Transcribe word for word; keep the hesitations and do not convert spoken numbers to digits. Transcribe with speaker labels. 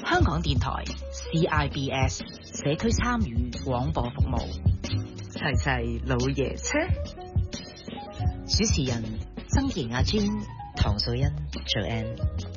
Speaker 1: 香港電台 C I B S 社區參與廣播服務，
Speaker 2: 齊齊老爺車，
Speaker 1: 主持人曾怡亞專、唐素欣、Joanne。